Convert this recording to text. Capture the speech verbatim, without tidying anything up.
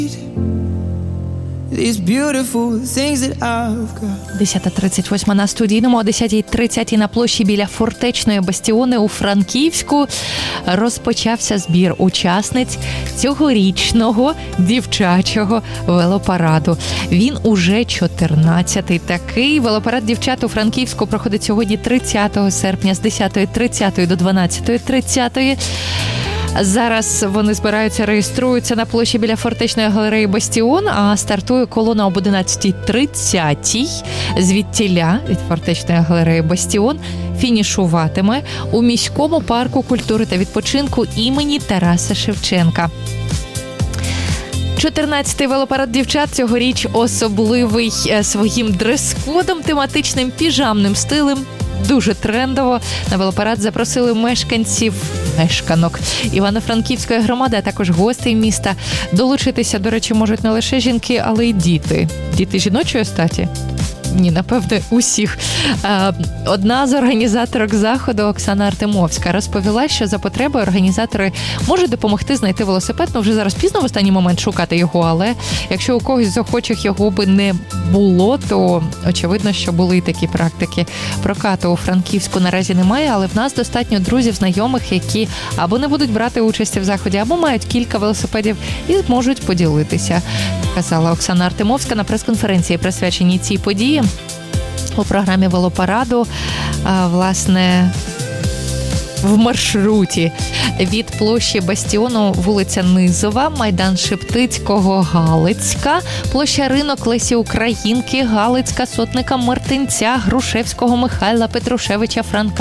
десята тридцять восьма на студійному, о десята тридцять на площі біля Фортечної бастіони у Франківську розпочався збір учасниць цьогорічного дівчачого велопараду. Він уже чотирнадцятий такий. Велопарад дівчат у Франківську проходить сьогодні тридцятого серпня з десята тридцять до дванадцята тридцять. Зараз вони збираються, реєструються на площі біля Фортечної галереї «Бастіон», а стартує колона об одинадцята тридцять. Звідтіля, від Фортечної галереї «Бастіон», фінішуватиме у міському парку культури та відпочинку імені Тараса Шевченка. чотирнадцятий велопарад дівчат цьогоріч особливий своїм дрес-кодом, тематичним піжамним стилем. Дуже трендово. На велопарад запросили мешканців, мешканок Івано-Франківської громади, а також гостей міста. Долучитися, до речі, можуть не лише жінки, але й діти. Діти жіночої статі? Ні, напевне, усіх. Одна з організаторок заходу, Оксана Артемовська, розповіла, що за потреби організатори можуть допомогти знайти велосипед. Ну, вже зараз пізно в останній момент шукати його, але якщо у когось з охочих його би не було, то очевидно, що були і такі практики. Прокату у Франківську наразі немає, але в нас достатньо друзів, знайомих, які або не будуть брати участі в заході, або мають кілька велосипедів і зможуть поділитися, казала Оксана Артемовська на прес-конференції, присвяченій цій події. У програмі велопараду, власне, в маршруті від площі Бастіону вулиця Низова, майдан Шептицького, Галицька, площа Ринок Лесі Українки, Галицька, Сотника Мартинця, Грушевського, Михайла Петрушевича, Франка